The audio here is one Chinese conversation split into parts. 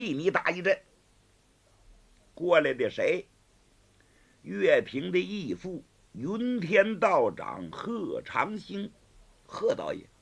你打一阵。过来的谁？岳平的义父云天道长贺长兴，贺道爷。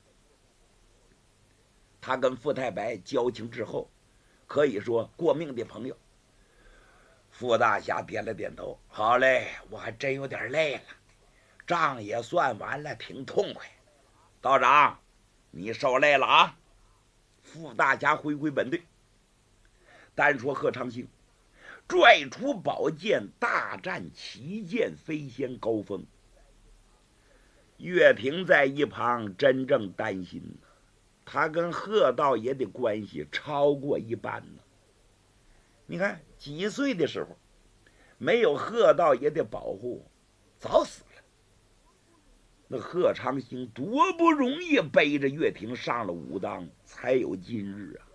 他跟傅太白交情之后，可以说过命的朋友。傅大侠点了点头，好嘞，我还真有点累了，账也算完了，挺痛快。道长，你受累了啊！傅大侠回归本队。单说贺长兴拽出宝剑大战旗舰飞仙高峰，岳平在一旁真正担心呢，他跟贺道爷的关系超过一般呢。你看几岁的时候没有贺道爷的保护，早死了。那贺长兴多不容易背着岳平上了武当，才有今日啊。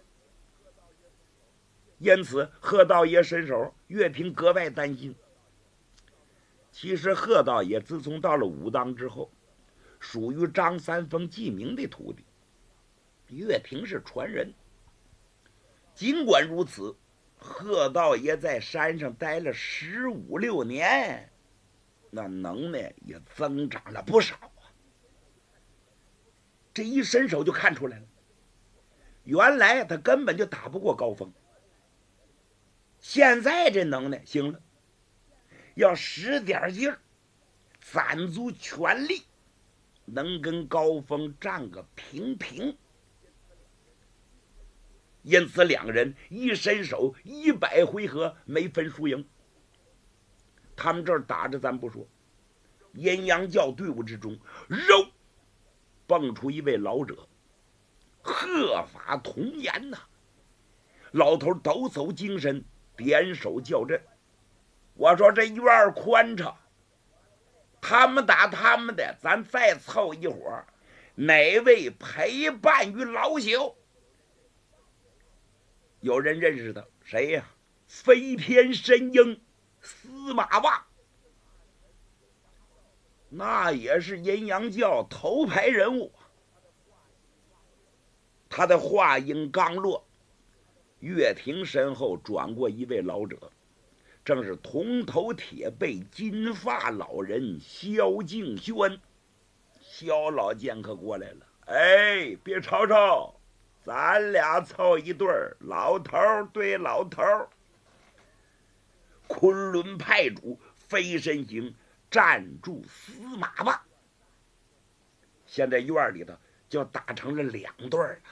因此贺道爷身手，岳平格外担心。其实贺道爷自从到了武当之后，属于张三丰记名的徒弟，岳平是传人。尽管如此，贺道爷在山上待了15、16年，那能耐也增长了不少啊。这一伸手就看出来了，原来他根本就打不过高峰。现在这能耐行了，要使点劲儿，攒足全力，能跟高峰战个平平。因此两人一伸手100回合没分输赢。他们这儿打着咱不说，阴阳教队伍之中肉蹦出一位老者，鹤发童颜呐。老头抖擞精神，点手叫阵。我说这院宽敞，他们打他们的，咱再凑一伙儿，哪位陪伴于老朽？有人认识他，谁呀？飞天神鹰司马望，那也是阴阳教头牌人物。他的话音刚落，岳平身后转过一位老者，正是铜头铁背金发老人萧敬轩。萧老剑客过来了，哎，别吵吵，咱俩凑一对儿，老头对老头。昆仑派主飞身行站住司马望，现在院里头就打成了2对了。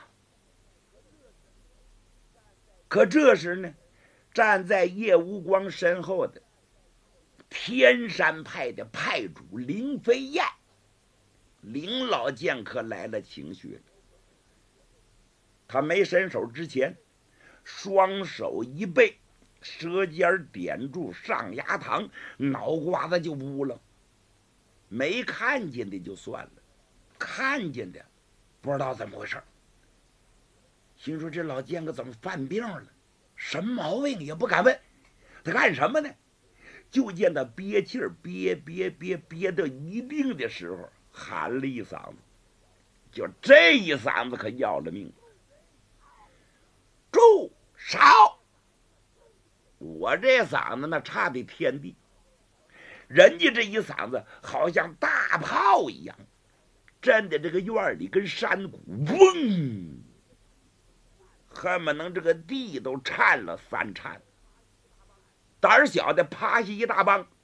可这时呢，站在叶无光身后的天山派的派主林飞燕，林老剑客来了情绪了。他没伸手之前，双手一背，舌尖点住上牙膛，脑瓜子就乌了。没看见的就算了，看见的不知道怎么回事，心说这老剑客怎么犯病了，什么毛病也不敢问。他干什么呢？就见他憋气儿，憋到一定的时候，喊了一嗓子，就这一嗓子可要了命了。住手！我这嗓子那差的天地，人家这一嗓子好像大炮一样，震的这个院里跟山谷嗡，恨不能这个地都颤了3颤。胆小的趴下一大帮。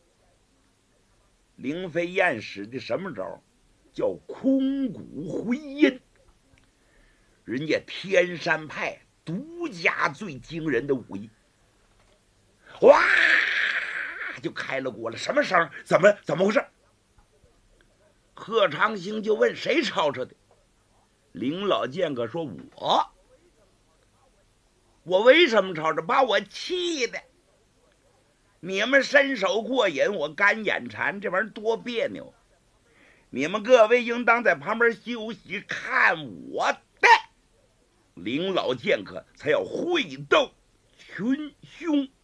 林飞燕使的什么招？叫空谷回音，人家天山派独家最惊人的武艺。哇，就开了锅了。什么声？怎么回事？贺长兴就问谁吵吵的。林老剑客说我为什么吵吵？把我气的。你们伸手过瘾，我干眼馋，这玩意儿多别扭。你们各位应当在旁边休息，看我的。林老剑客才要会斗群雄。